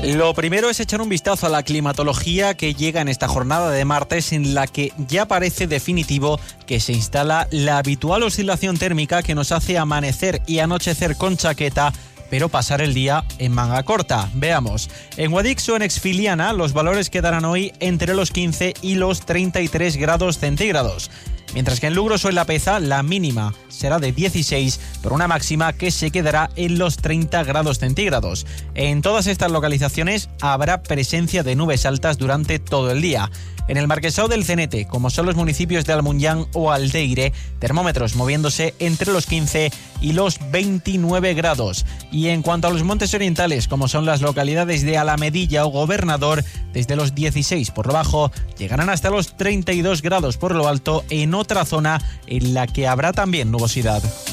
Lo primero es echar un vistazo a la climatología que llega en esta jornada de martes, en la que ya parece definitivo que se instala la habitual oscilación térmica que nos hace amanecer y anochecer con chaqueta, pero pasar el día en manga corta. Veamos. En Guadix o en Exfiliana los valores quedarán hoy entre los 15 y los 33 grados centígrados. Mientras que en Lugros o en La Peza la mínima será de 16, pero una máxima que se quedará en los 30 grados centígrados. En todas estas localizaciones habrá presencia de nubes altas durante todo el día. En el Marquesado del Cenete, como son los municipios de Almuñán o Aldeire, termómetros moviéndose entre los 15 y los 29 grados. Y en cuanto a los montes orientales, como son las localidades de Alamedilla o Gobernador, desde los 16 por lo bajo, llegarán hasta los 32 grados por lo alto en otra zona en la que habrá también nubosidad.